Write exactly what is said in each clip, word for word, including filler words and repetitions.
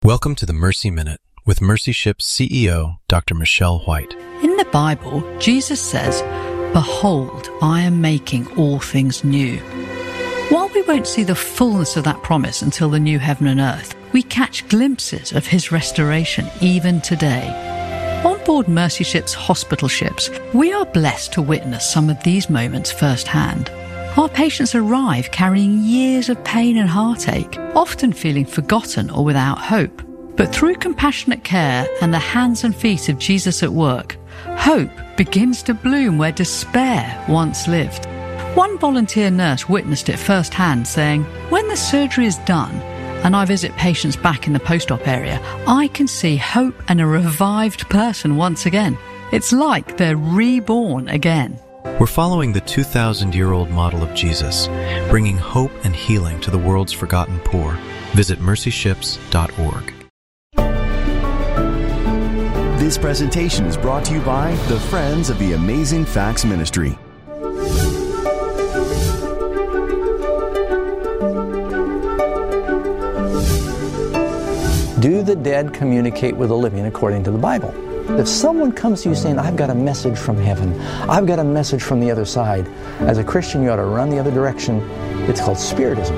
Welcome to the Mercy Minute with Mercy Ship's C E O, Doctor Michelle White. In the Bible, Jesus says, "Behold, I am making all things new." While we won't see the fullness of that promise until the new heaven and earth, we catch glimpses of his restoration even today. On board Mercy Ship's hospital ships, we are blessed to witness some of these moments firsthand. Our patients arrive carrying years of pain and heartache, often feeling forgotten or without hope. But through compassionate care and the hands and feet of Jesus at work, hope begins to bloom where despair once lived. One volunteer nurse witnessed it firsthand, saying, "When the surgery is done and I visit patients back in the post-op area, I can see hope and a revived person once again. It's like they're reborn again." We're following the two thousand year old model of Jesus, bringing hope and healing to the world's forgotten poor. Visit mercy ships dot org. This presentation is brought to you by the Friends of the Amazing Facts Ministry. Do the dead communicate with the living according to the Bible? If someone comes to you saying, "I've got a message from heaven, I've got a message from the other side," as a Christian you ought to run the other direction. It's called Spiritism.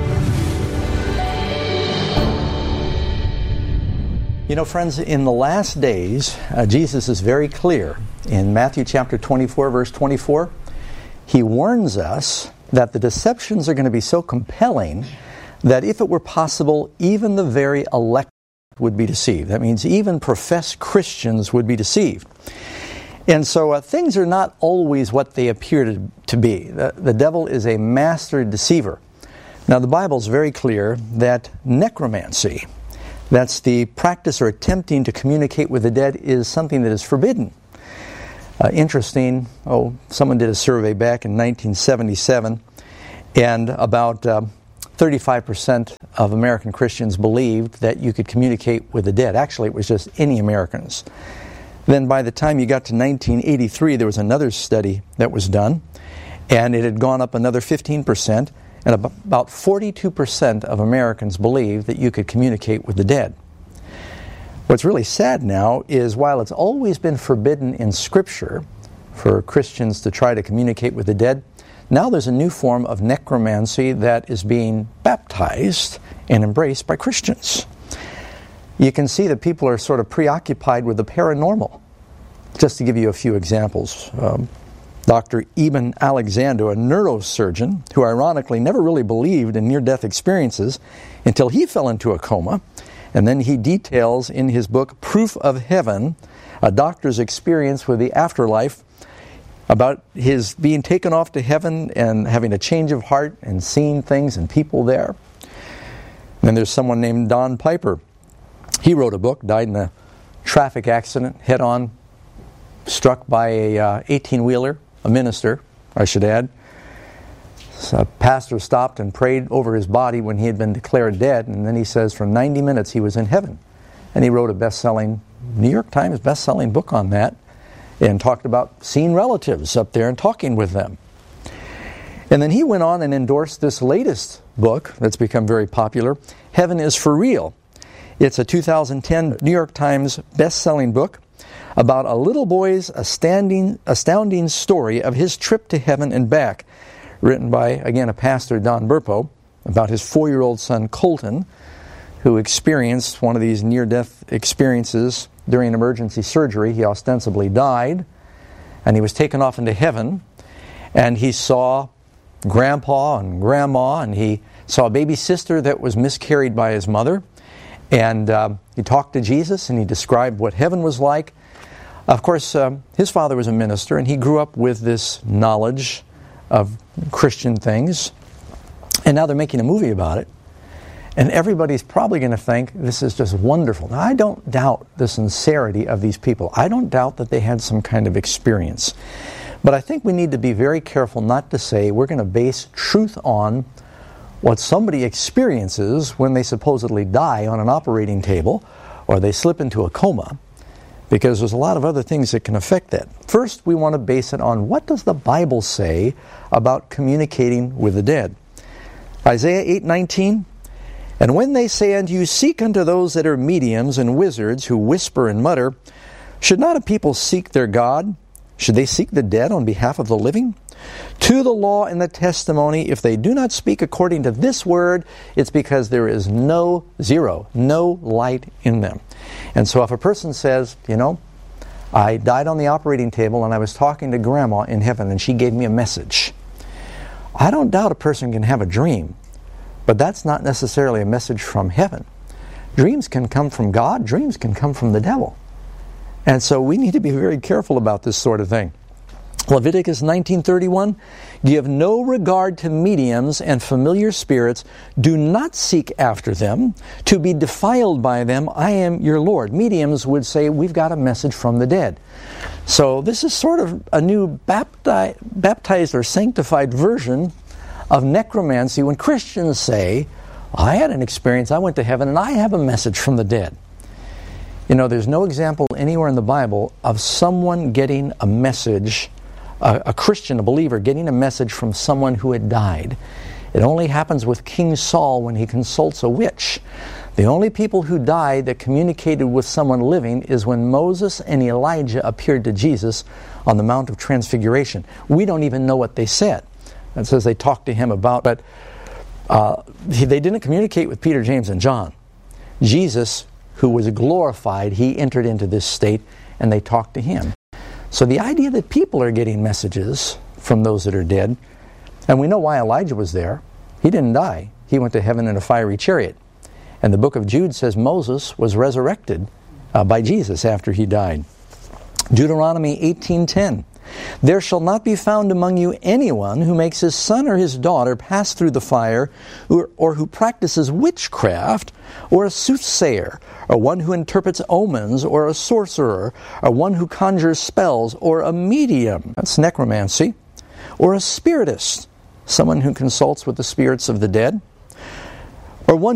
You know, friends, in the last days, uh, Jesus is very clear. In Matthew chapter twenty-four, verse twenty-four, he warns us that the deceptions are going to be so compelling that if it were possible, even the very elect would be deceived. That means even professed Christians would be deceived. And so uh, things are not always what they appear to, to be. The, the devil is a master deceiver. Now, the Bible is very clear that necromancy, that's the practice or attempting to communicate with the dead, is something that is forbidden. Uh, interesting, oh, someone did a survey back in nineteen seventy-seven, and about uh, thirty-five percent of American Christians believed that you could communicate with the dead. Actually, it was just any Americans. Then by the time you got to nineteen eighty-three, there was another study that was done, and it had gone up another fifteen percent, and about forty-two percent of Americans believed that you could communicate with the dead. What's really sad now is while it's always been forbidden in Scripture for Christians to try to communicate with the dead, now there's a new form of necromancy that is being baptized and embraced by Christians. You can see that people are sort of preoccupied with the paranormal. Just to give you a few examples, um, Doctor Eben Alexander, a neurosurgeon who ironically never really believed in near-death experiences until he fell into a coma, and then he details in his book, Proof of Heaven, a doctor's experience with the afterlife, about his being taken off to heaven and having a change of heart and seeing things and people there. And then there's someone named Don Piper. He wrote a book, died in a traffic accident, head-on, struck by a uh, eighteen-wheeler, a minister, I should add. So a pastor stopped and prayed over his body when he had been declared dead, and then he says for ninety minutes he was in heaven. And he wrote a best-selling, New York Times best-selling book on that, and talked about seeing relatives up there and talking with them. And then he went on and endorsed this latest book that's become very popular, Heaven is for Real. It's a two thousand ten New York Times best-selling book about a little boy's astounding, astounding story of his trip to heaven and back, written by, again, a pastor, Don Burpo, about his four-year-old son, Colton, who experienced one of these near-death experiences during emergency surgery. He ostensibly died, and he was taken off into heaven, and he saw Grandpa and Grandma, and he saw a baby sister that was miscarried by his mother, and uh, he talked to Jesus, and he described what heaven was like. Of course, um, his father was a minister, and he grew up with this knowledge of Christian things, and now they're making a movie about it. And everybody's probably going to think this is just wonderful. Now, I don't doubt the sincerity of these people. I don't doubt that they had some kind of experience. But I think we need to be very careful not to say we're going to base truth on what somebody experiences when they supposedly die on an operating table or they slip into a coma, because there's a lot of other things that can affect that. First, we want to base it on what does the Bible say about communicating with the dead. Isaiah eight nineteen, And when they say unto you, seek unto those that are mediums and wizards who whisper and mutter, should not a people seek their God? Should they seek the dead on behalf of the living? To the law and the testimony, if they do not speak according to this word, it's because there is no, zero, no light in them. And so if a person says, you know, I died on the operating table and I was talking to Grandma in heaven and she gave me a message. I don't doubt a person can have a dream, but that's not necessarily a message from heaven. Dreams can come from God, dreams can come from the devil. And so we need to be very careful about this sort of thing. Leviticus nineteen thirty-one, give no regard to mediums and familiar spirits. Do not seek after them, to be defiled by them. I am your Lord. Mediums would say, we've got a message from the dead. So this is sort of a new bapti- baptized or sanctified version of necromancy when Christians say, I had an experience, I went to heaven, and I have a message from the dead. You know, there's no example anywhere in the Bible of someone getting a message, a, a Christian, a believer, getting a message from someone who had died. It only happens with King Saul when he consults a witch. The only people who died that communicated with someone living is when Moses and Elijah appeared to Jesus on the Mount of Transfiguration. We don't even know what they said. It says they talked to him about, but uh, they didn't communicate with Peter, James, and John. Jesus, who was glorified, he entered into this state and they talked to him. So the idea that people are getting messages from those that are dead, and we know why Elijah was there. He didn't die. He went to heaven in a fiery chariot. And the book of Jude says Moses was resurrected uh, by Jesus after he died. Deuteronomy eighteen ten. There shall not be found among you anyone who makes his son or his daughter pass through the fire, or, or who practices witchcraft, or a soothsayer, or one who interprets omens, or a sorcerer, or one who conjures spells, or a medium, that's necromancy, or a spiritist, someone who consults with the spirits of the dead, or one